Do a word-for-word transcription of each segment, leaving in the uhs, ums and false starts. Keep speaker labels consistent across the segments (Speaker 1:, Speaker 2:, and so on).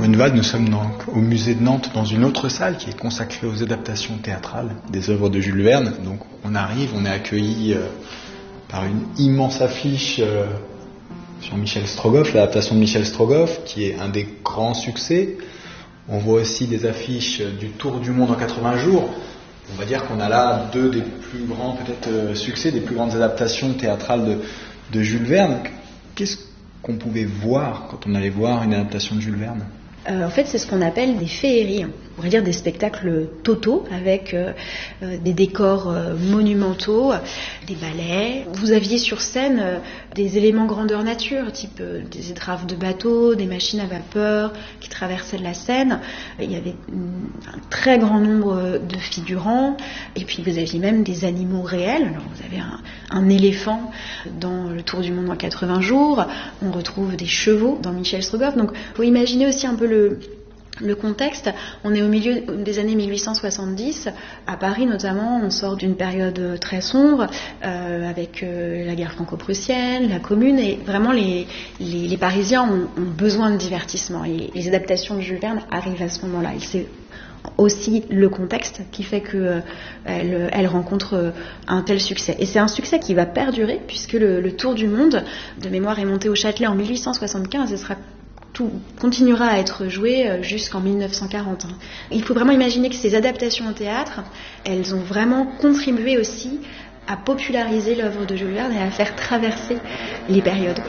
Speaker 1: Grunewald. Nous sommes donc au musée de Nantes dans une autre salle qui est consacrée aux adaptations théâtrales des œuvres de Jules Verne. Donc on arrive, on est accueilli euh, par une immense affiche euh, sur Michel Strogoff, l'adaptation de Michel Strogoff, qui est un des grands succès. On voit aussi des affiches du Tour du monde en quatre-vingts jours. On va dire qu'on a là deux des plus grands peut-être euh, succès, des plus grandes adaptations théâtrales de, de Jules Verne. Qu'est-ce qu'on pouvait voir quand on allait voir une adaptation de Jules Verne ?
Speaker 2: Euh, en fait, c'est ce qu'on appelle des féeries, on va dire des spectacles totaux avec euh, euh, des décors euh, monumentaux, des ballets. Vous aviez sur scène euh, des éléments grandeur nature, type euh, des étraves de bateaux, des machines à vapeur qui traversaient la Seine. Il y avait un très grand nombre de figurants, et puis vous aviez même des animaux réels. Alors, vous avez un, un éléphant dans le Tour du monde en quatre-vingts jours, on retrouve des chevaux dans Michel Strogoff. Donc, il faut imaginer aussi un peu le Le contexte. On est au milieu des années mille huit cent soixante-dix, à Paris notamment. On sort d'une période très sombre euh, avec euh, la guerre franco-prussienne, la Commune, et vraiment les, les, les Parisiens ont, ont besoin de divertissement, et les adaptations de Jules Verne arrivent à ce moment-là. Et c'est aussi le contexte qui fait qu'elle euh, elle rencontre euh, un tel succès. Et c'est un succès qui va perdurer, puisque le, le Tour du monde de mémoire est monté au Châtelet en mille huit cent soixante-quinze et sera tout continuera à être joué jusqu'en mille neuf cent quarante. Il faut vraiment imaginer que ces adaptations au théâtre, elles ont vraiment contribué aussi à populariser l'œuvre de Jules Verne et à faire traverser les périodes.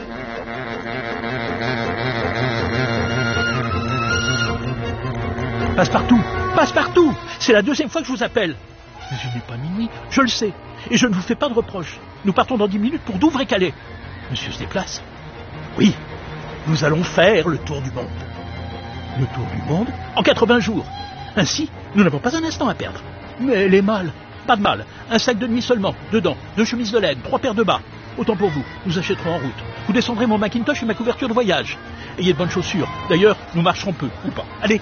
Speaker 3: Passe-partout, passe-partout. C'est la deuxième fois que je vous appelle. Mais il n'est pas minuit, je le sais. Et je ne vous fais pas de reproches. Nous partons dans dix minutes pour Douvres et Calais. Monsieur se déplace ? Oui. Nous allons faire le tour du monde. Le tour du monde en quatre-vingts jours. Ainsi, nous n'avons pas un instant à perdre. Mais les malles, pas de mal. Un sac de nuit seulement, dedans, deux chemises de laine, trois paires de bas. Autant pour vous, nous achèterons en route. Vous descendrez mon Macintosh et ma couverture de voyage. Ayez de bonnes chaussures. D'ailleurs, nous marcherons peu, ou pas. Allez.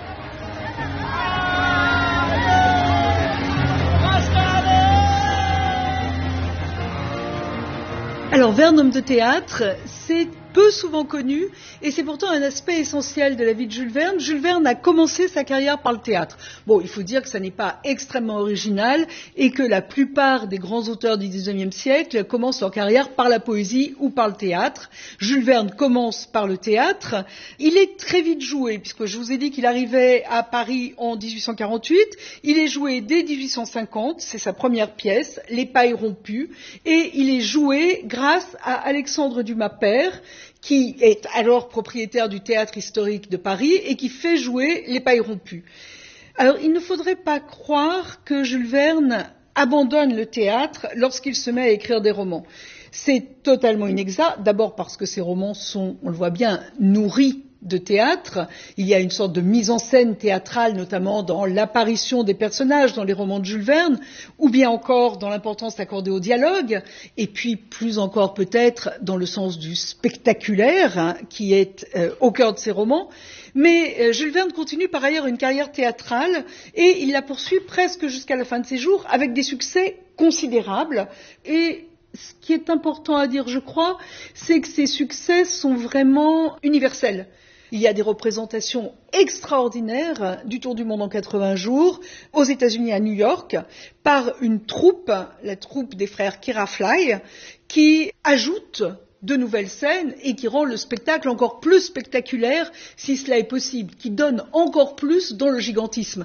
Speaker 4: Alors, Verne, homme de théâtre, c'est peu souvent connu, et c'est pourtant un aspect essentiel de la vie de Jules Verne. Jules Verne a commencé sa carrière par le théâtre. Bon, il faut dire que ça n'est pas extrêmement original, et que la plupart des grands auteurs du dix-neuvième siècle commencent leur carrière par la poésie ou par le théâtre. Jules Verne commence par le théâtre. Il est très vite joué, puisque je vous ai dit qu'il arrivait à Paris en dix-huit cent quarante-huit. Il est joué dès dix-huit cent cinquante, c'est sa première pièce, Les Pailles rompues, et il est joué grâce à Alexandre Dumas père, qui est alors propriétaire du Théâtre historique de Paris et qui fait jouer Les Pailles rompues. Alors, il ne faudrait pas croire que Jules Verne abandonne le théâtre lorsqu'il se met à écrire des romans. C'est totalement inexact, d'abord parce que ces romans sont, on le voit bien, nourris de théâtre. Il y a une sorte de mise en scène théâtrale, notamment dans l'apparition des personnages dans les romans de Jules Verne, ou bien encore dans l'importance accordée au dialogue, et puis plus encore peut-être dans le sens du spectaculaire, hein, qui est euh, au cœur de ces romans. Mais euh, Jules Verne continue par ailleurs une carrière théâtrale, et il la poursuit presque jusqu'à la fin de ses jours, avec des succès considérables. Et ce qui est important à dire, je crois, c'est que ces succès sont vraiment universels. Il y a des représentations extraordinaires du Tour du monde en quatre-vingts jours, aux États-Unis, à New York, par une troupe, la troupe des frères Kira Fly, qui ajoute de nouvelles scènes et qui rend le spectacle encore plus spectaculaire, si cela est possible, qui donne encore plus dans le gigantisme.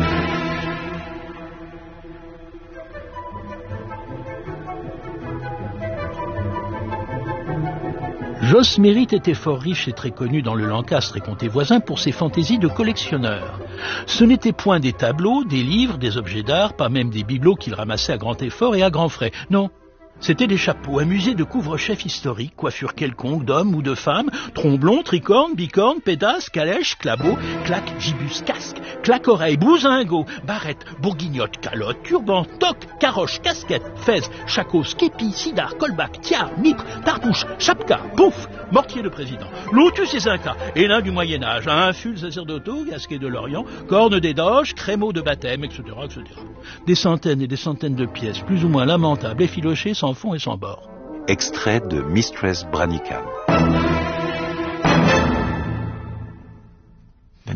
Speaker 3: Jos Mérite était fort riche et très connu dans le Lancastre et comté voisin pour ses fantaisies de collectionneur. Ce n'était point des tableaux, des livres, des objets d'art, pas même des bibelots qu'il ramassait à grand effort et à grands frais. Non, c'était des chapeaux, un musée de couvre-chefs historiques, coiffures quelconques d'hommes ou de femmes, tromblons, tricornes, bicornes, pédasses, calèches, clabots, claques, gibus, casques, claque-oreilles, bousingots, barrettes, bourguignottes, calottes, turbans, toques, caroches, casquettes, fez, chacos, képi, sidar, colbac, tiare, mitre, tartouche, chapka, pouf, mortier de président, lotus et zinca, élin du Moyen-Âge, infuls sacerdotaux, gasquets de l'Orient, cornes des doges, crémeaux de baptême, et cetera, et cetera. Des centaines et des centaines de pièces, plus ou moins lamentables, effilochées sans fond et sans bord.
Speaker 5: Extrait de Mistress Brannigan.
Speaker 1: Daniel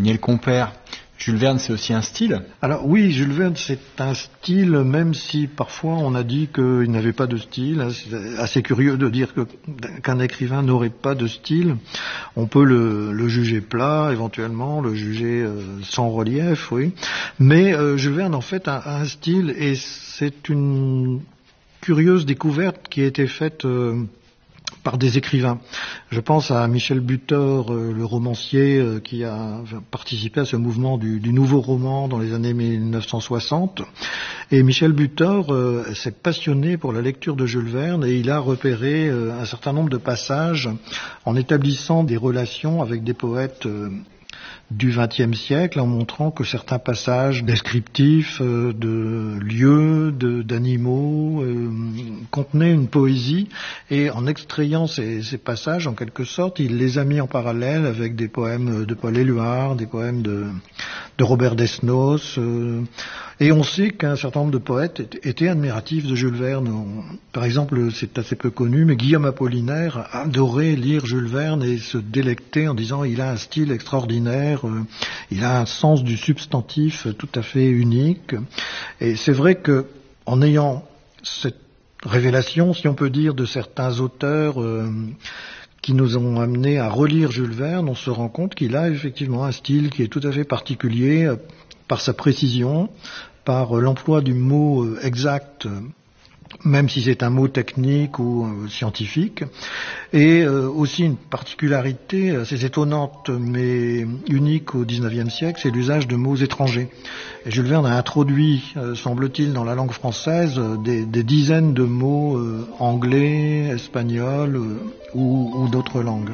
Speaker 1: Daniel Compère, Jules Verne, c'est aussi un style?
Speaker 5: Alors oui, Jules Verne, c'est un style, même si parfois on a dit qu'il n'avait pas de style. C'est assez curieux de dire que, qu'un écrivain n'aurait pas de style. On peut le, le juger plat, éventuellement, le juger euh, sans relief, oui. Mais euh, Jules Verne, en fait, a, a un style, et c'est une curieuse découverte qui a été faite euh, par des écrivains. Je pense à Michel Butor, euh, le romancier euh, qui a participé à ce mouvement du, du nouveau roman dans les années mille neuf cent soixante. Et Michel Butor euh, s'est passionné pour la lecture de Jules Verne et il a repéré euh, un certain nombre de passages en établissant des relations avec des poètes euh, du vingtième siècle, en montrant que certains passages descriptifs euh, de lieux, de, d'animaux, euh, contenaient une poésie, et en extrayant ces, ces passages, en quelque sorte, il les a mis en parallèle avec des poèmes de Paul Éluard, des poèmes de, de Robert Desnos, euh, et on sait qu'un certain nombre de poètes étaient admiratifs de Jules Verne. On, par exemple, c'est assez peu connu, mais Guillaume Apollinaire adorait lire Jules Verne et se délecter en disant il a un style extraordinaire, euh, il a un sens du substantif tout à fait unique. Et c'est vrai que en ayant cette révélation, si on peut dire, de certains auteurs euh, qui nous ont amenés à relire Jules Verne, on se rend compte qu'il a effectivement un style qui est tout à fait particulier euh, par sa précision, par l'emploi du mot exact, même si c'est un mot technique ou scientifique, et aussi une particularité assez étonnante mais unique au dix-neuvième siècle, c'est l'usage de mots étrangers. Et Jules Verne a introduit, semble-t-il, dans la langue française, des, des dizaines de mots anglais, espagnols ou, ou d'autres langues.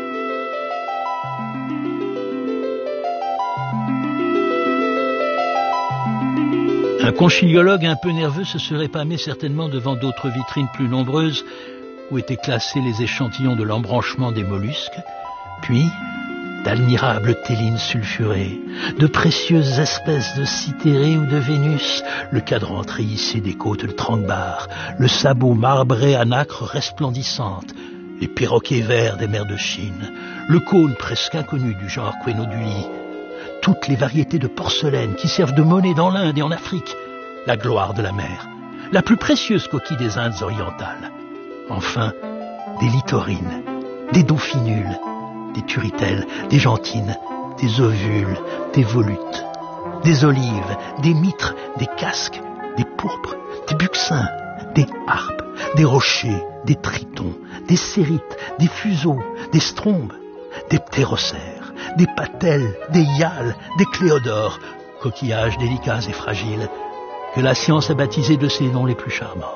Speaker 3: Un conchiliologue un peu nerveux se serait pâmé certainement devant d'autres vitrines plus nombreuses où étaient classés les échantillons de l'embranchement des mollusques, puis d'admirables télines sulfurées, de précieuses espèces de citérées ou de Vénus, le cadran treillissé des côtes de Tranquebar, le sabot marbré à nacre resplendissante, les perroquets verts des mers de Chine, le cône presque inconnu du genre Quenoduli, toutes les variétés de porcelaine qui servent de monnaie dans l'Inde et en Afrique, la gloire de la mer, la plus précieuse coquille des Indes orientales. Enfin, des littorines, des dauphinules, des turritelles, des gentines, des ovules, des volutes, des olives, des mitres, des casques, des pourpres, des buccins, des harpes, des rochers, des tritons, des cérites, des fuseaux, des strombes, des ptérocères, des patelles, des hyales, des cléodores, coquillages délicats et fragiles, que la science a baptisés de ses noms les plus charmants.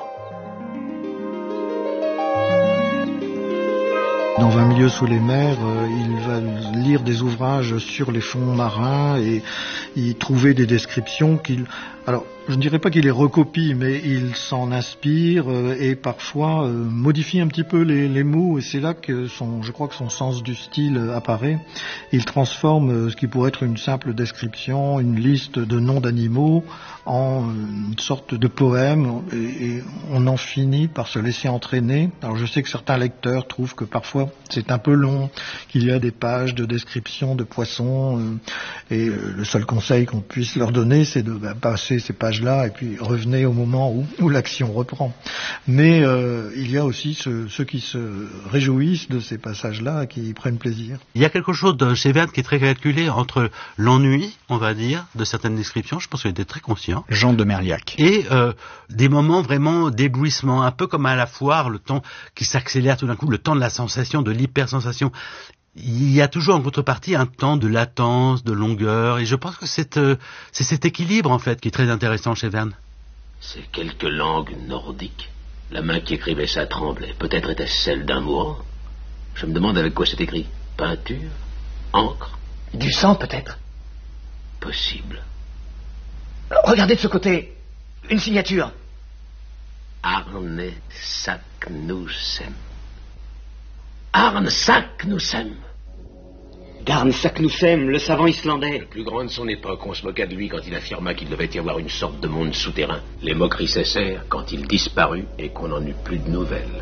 Speaker 5: Dans vingt milieux sous les mers, euh, il va lire des ouvrages sur les fonds marins et y trouver des descriptions qu'il... Alors, je ne dirais pas qu'il les recopie, mais il s'en inspire euh, et parfois euh, modifie un petit peu les, les mots, et c'est là que son, je crois que son sens du style euh, apparaît. Il transforme euh, ce qui pourrait être une simple description, une liste de noms d'animaux, en euh, une sorte de poème, et, et on en finit par se laisser entraîner. Alors je sais que certains lecteurs trouvent que parfois c'est un peu long, qu'il y a des pages de description de poissons, euh, et euh, le seul conseil qu'on puisse leur donner, c'est de bah, passer ces pages-là et puis revenez au moment où, où l'action reprend. Mais euh, il y a aussi ce, ceux qui se réjouissent de ces passages-là et qui y prennent plaisir.
Speaker 6: Il y a quelque chose de chez Verne qui est très calculé entre l'ennui, on va dire, de certaines descriptions, je pense qu'il était très conscient.
Speaker 1: Jean de Merliac.
Speaker 6: Et euh, des moments vraiment d'éblouissement, un peu comme à la foire, le temps qui s'accélère tout d'un coup, le temps de la sensation, de l'hypersensation. Il y a toujours en contrepartie un temps de latence, de longueur, et je pense que c'est, euh, c'est cet équilibre en fait qui est très intéressant chez Verne.
Speaker 7: C'est quelque langue nordique. La main qui écrivait ça tremblait. Peut-être était-ce celle d'un mourant. Je me demande avec quoi c'est écrit. Peinture? Encre?
Speaker 8: Du sang peut-être?
Speaker 7: Possible.
Speaker 8: Regardez de ce côté. Une signature.
Speaker 7: Arne Saknussemm. Arne Saknussemm.
Speaker 8: D'Arne Saknussemm, le savant islandais.
Speaker 7: Le plus grand de son époque, on se moqua de lui quand il affirma qu'il devait y avoir une sorte de monde souterrain. Les moqueries cessèrent quand il disparut et qu'on n'en eut plus de nouvelles.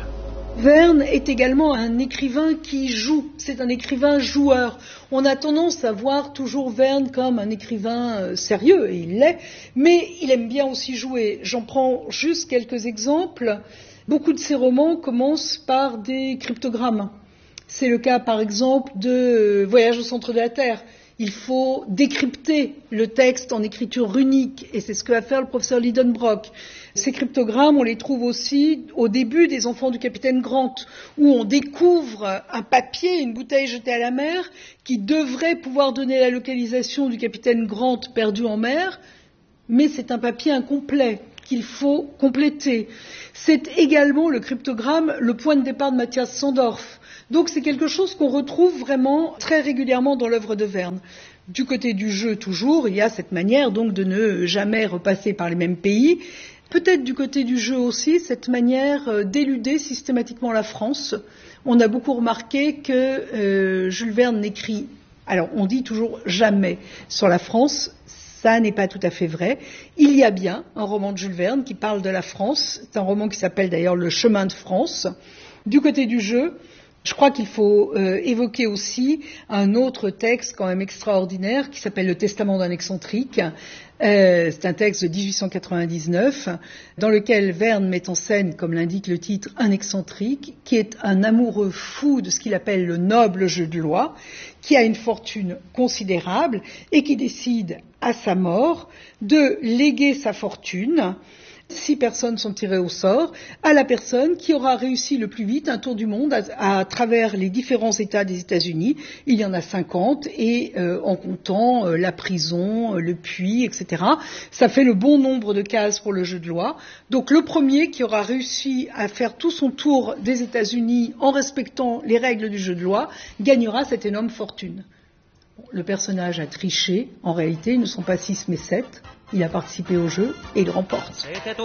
Speaker 4: Verne est également un écrivain qui joue, c'est un écrivain joueur. On a tendance à voir toujours Verne comme un écrivain sérieux, et il l'est, mais il aime bien aussi jouer. J'en prends juste quelques exemples. Beaucoup de ses romans commencent par des cryptogrammes. C'est le cas par exemple de Voyage au centre de la Terre. Il faut décrypter le texte en écriture runique, et c'est ce que va faire le professeur Lidenbrock. Ces cryptogrammes, on les trouve aussi au début des Enfants du capitaine Grant, où on découvre un papier, une bouteille jetée à la mer, qui devrait pouvoir donner la localisation du capitaine Grant perdu en mer, mais c'est un papier incomplet qu'il faut compléter. C'est également le cryptogramme, le point de départ de Matthias Sandorf. Donc c'est quelque chose qu'on retrouve vraiment très régulièrement dans l'œuvre de Verne. Du côté du jeu, toujours, il y a cette manière donc de ne jamais repasser par les mêmes pays. Peut-être du côté du jeu aussi, cette manière d'éluder systématiquement la France. On a beaucoup remarqué que euh, Jules Verne n'écrit, alors on dit toujours jamais sur la France. Ça n'est pas tout à fait vrai. Il y a bien un roman de Jules Verne qui parle de la France. C'est un roman qui s'appelle d'ailleurs Le chemin de France. Du côté du jeu, je crois qu'il faut euh, évoquer aussi un autre texte quand même extraordinaire qui s'appelle Le testament d'un excentrique. Euh, c'est un texte de dix-huit cent quatre-vingt-dix-neuf dans lequel Verne met en scène, comme l'indique le titre, un excentrique qui est un amoureux fou de ce qu'il appelle le noble jeu de loi, qui a une fortune considérable et qui décide à sa mort de léguer sa fortune. Six personnes sont tirées au sort à la personne qui aura réussi le plus vite un tour du monde à, à travers les différents États des États-Unis. Il y en a cinquante et euh, en comptant euh, la prison, euh, le puits, et cetera. Ça fait le bon nombre de cases pour le jeu de loi. Donc le premier qui aura réussi à faire tout son tour des États-Unis en respectant les règles du jeu de loi gagnera cette énorme fortune. Le personnage a triché. En réalité, ils ne sont pas six mais sept. Il a participé au jeu et il remporte.